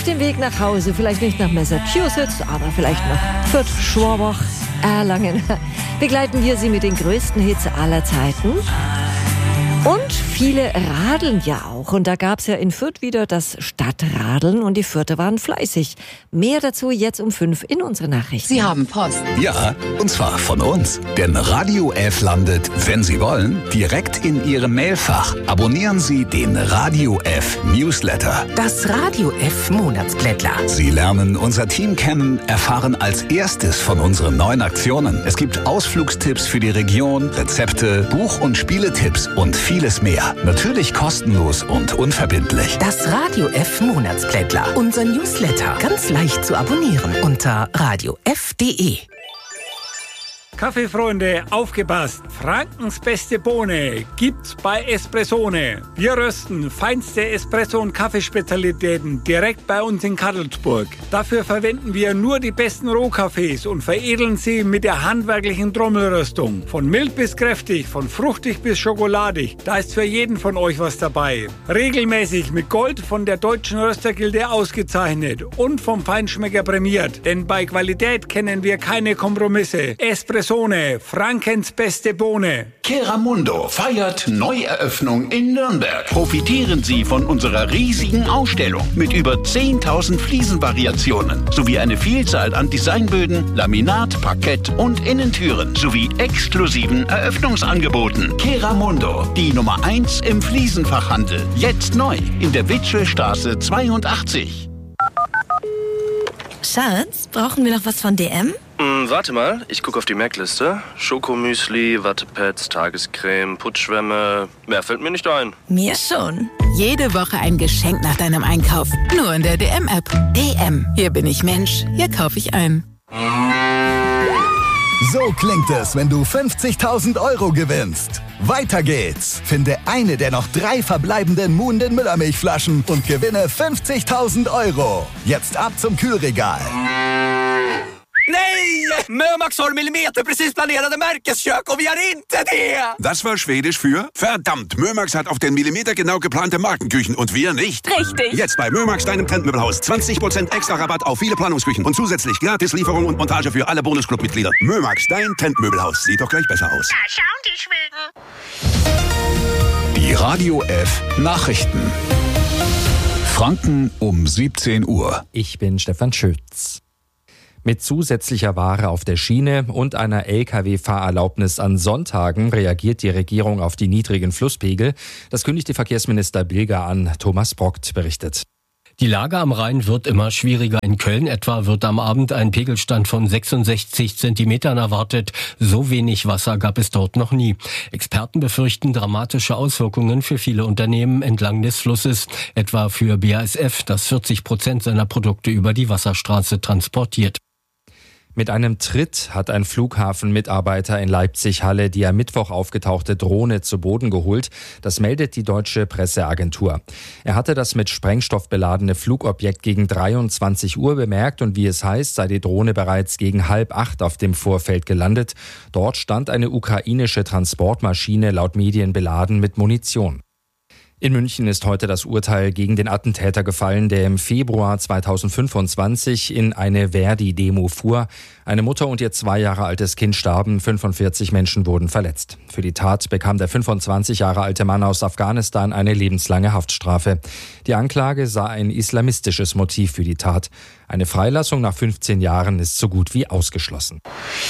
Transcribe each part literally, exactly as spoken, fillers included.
dem Weg nach Hause, vielleicht nicht nach Massachusetts, aber vielleicht nach Fürth, Schwabach, Erlangen, begleiten wir Sie mit den größten Hits aller Zeiten. Und viele radeln ja auch. Und da gab es ja in Fürth wieder das Stadtradeln und die Fürther waren fleißig. Mehr dazu jetzt um fünf in unsere Nachrichten. Sie haben Post. Ja, und zwar von uns. Denn Radio F landet, wenn Sie wollen, direkt in Ihrem Mailfach. Abonnieren Sie den Radio F Newsletter. Das Radio F Monatsblättler. Sie lernen unser Team kennen, erfahren als erstes von unseren neuen Aktionen. Es gibt Ausflugstipps für die Region, Rezepte, Buch- und Spieletipps und vieles mehr. Natürlich kostenlos und unverbindlich. Das Radio F Monatsblättler. Unser Newsletter. Ganz leicht zu abonnieren unter radio f punkt de. Kaffeefreunde, aufgepasst! Frankens beste Bohne gibt's bei Espressone. Wir rösten feinste Espresso- und Kaffeespezialitäten direkt bei uns in Kadelsburg. Dafür verwenden wir nur die besten Rohkaffees und veredeln sie mit der handwerklichen Trommelröstung. Von mild bis kräftig, von fruchtig bis schokoladig, da ist für jeden von euch was dabei. Regelmäßig mit Gold von der Deutschen Röstergilde ausgezeichnet und vom Feinschmecker prämiert. Denn bei Qualität kennen wir keine Kompromisse. Espresso Frankens beste Bohne. Keramundo feiert Neueröffnung in Nürnberg. Profitieren Sie von unserer riesigen Ausstellung mit über zehntausend Fliesenvariationen sowie eine Vielzahl an Designböden, Laminat, Parkett und Innentüren sowie exklusiven Eröffnungsangeboten. Keramundo, die Nummer eins im Fliesenfachhandel. Jetzt neu in der Witschelstraße zweiundachtzig. Schatz, brauchen wir noch was von D M? Hm, warte mal, ich gucke auf die Merkliste. Schokomüsli, Wattepads, Tagescreme, Putzschwämme. Mehr fällt mir nicht ein. Mir schon. Jede Woche ein Geschenk nach deinem Einkauf. Nur in der D M-App. D M. Hier bin ich Mensch. Hier kaufe ich ein. So klingt es, wenn du fünfzigtausend Euro gewinnst. Weiter geht's. Finde eine der noch drei verbleibenden Munden Müllermilchflaschen und gewinne fünfzigtausend Euro. Jetzt ab zum Kühlregal. Nej! Mömax har millimeter precis planerade märkeskök och vi har inte det! Das war Schwedisch für verdammt, Mömax hat auf den Millimeter genau geplante Markenküchen und wir nicht. Richtig. Jetzt bei Mömax, deinem Trendmöbelhaus. zwanzig Prozent extra Rabatt auf viele Planungsküchen und zusätzlich gratis Lieferung und Montage für alle Bonusclub-Mitglieder. Mömax, dein Trendmöbelhaus. Sieht doch gleich besser aus. Da schauen die Schweden. Die Radio F Nachrichten. Franken um siebzehn Uhr. Ich bin Stefan Schütz. Mit zusätzlicher Ware auf der Schiene und einer L K W-Fahrerlaubnis an Sonntagen reagiert die Regierung auf die niedrigen Flusspegel. Das kündigte Verkehrsminister Bilger an. Thomas Brockt berichtet. Die Lage am Rhein wird immer schwieriger. In Köln etwa wird am Abend ein Pegelstand von sechsundsechzig Zentimetern erwartet. So wenig Wasser gab es dort noch nie. Experten befürchten dramatische Auswirkungen für viele Unternehmen entlang des Flusses, etwa für B A S F, das vierzig Prozent seiner Produkte über die Wasserstraße transportiert. Mit einem Tritt hat ein Flughafenmitarbeiter in Leipzig-Halle die am Mittwoch aufgetauchte Drohne zu Boden geholt. Das meldet die deutsche Presseagentur. Er hatte das mit Sprengstoff beladene Flugobjekt gegen dreiundzwanzig Uhr bemerkt und wie es heißt, sei die Drohne bereits gegen halb acht auf dem Vorfeld gelandet. Dort stand eine ukrainische Transportmaschine laut Medien beladen mit Munition. In München ist heute das Urteil gegen den Attentäter gefallen, der im Februar zweitausendfünfundzwanzig in eine Verdi-Demo fuhr. Eine Mutter und ihr zwei Jahre altes Kind starben, fünfundvierzig Menschen wurden verletzt. Für die Tat bekam der fünfundzwanzig Jahre alte Mann aus Afghanistan eine lebenslange Haftstrafe. Die Anklage sah ein islamistisches Motiv für die Tat. Eine Freilassung nach fünfzehn Jahren ist so gut wie ausgeschlossen.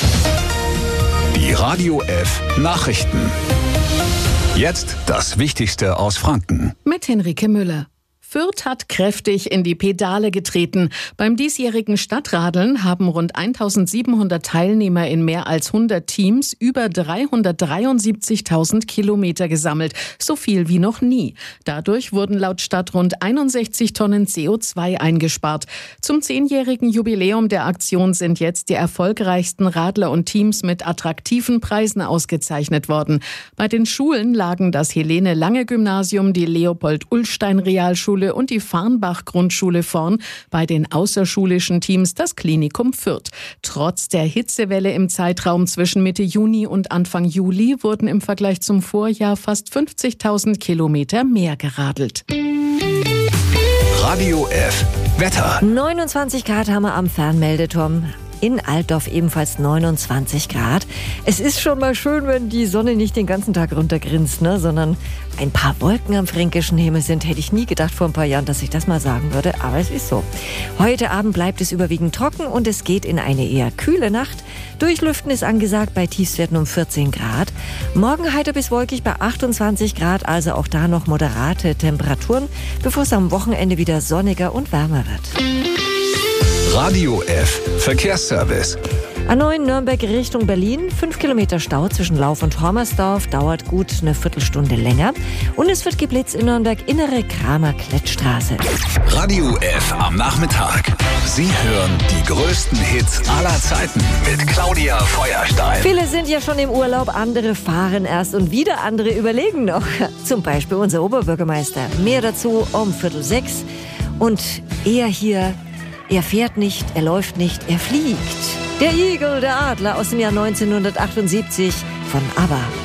Die Radio F Nachrichten. Jetzt das Wichtigste aus Franken. Mit Henrike Müller. Fürth hat kräftig in die Pedale getreten. Beim diesjährigen Stadtradeln haben rund eintausendsiebenhundert Teilnehmer in mehr als hundert Teams über dreihundertdreiundsiebzigtausend Kilometer gesammelt. So viel wie noch nie. Dadurch wurden laut Stadt rund einundsechzig Tonnen C O zwei eingespart. Zum zehnjährigen Jubiläum der Aktion sind jetzt die erfolgreichsten Radler und Teams mit attraktiven Preisen ausgezeichnet worden. Bei den Schulen lagen das Helene-Lange-Gymnasium, die Leopold-Ullstein-Realschule und die Farnbach-Grundschule vorn, bei den außerschulischen Teams das Klinikum Fürth. Trotz der Hitzewelle im Zeitraum zwischen Mitte Juni und Anfang Juli wurden im Vergleich zum Vorjahr fast fünfzigtausend Kilometer mehr geradelt. Radio F Wetter. neunundzwanzig Grad haben wir am Fernmeldeturm. In Altdorf ebenfalls neunundzwanzig Grad. Es ist schon mal schön, wenn die Sonne nicht den ganzen Tag runtergrinst, ne, sondern ein paar Wolken am fränkischen Himmel sind. Hätte ich nie gedacht vor ein paar Jahren, dass ich das mal sagen würde, aber es ist so. Heute Abend bleibt es überwiegend trocken und es geht in eine eher kühle Nacht. Durchlüften ist angesagt bei Tiefstwerten um vierzehn Grad. Morgen heiter bis wolkig bei achtundzwanzig Grad, also auch da noch moderate Temperaturen, bevor es am Wochenende wieder sonniger und wärmer wird. Radio F Verkehrsservice. A neun Nürnberg Richtung Berlin. Fünf Kilometer Stau zwischen Lauf und Hormersdorf. Dauert gut eine Viertelstunde länger. Und es wird geblitzt in Nürnberg innere Kramer-Klettstraße. Radio F am Nachmittag. Sie hören die größten Hits aller Zeiten mit Claudia Feuerstein. Viele sind ja schon im Urlaub, andere fahren erst und wieder andere überlegen noch. Zum Beispiel unser Oberbürgermeister. Mehr dazu um Viertel sechs. Und er hier... Er fährt nicht, er läuft nicht, er fliegt. Der Igel, der Adler aus dem Jahr neunzehnhundertachtundsiebzig von ABBA.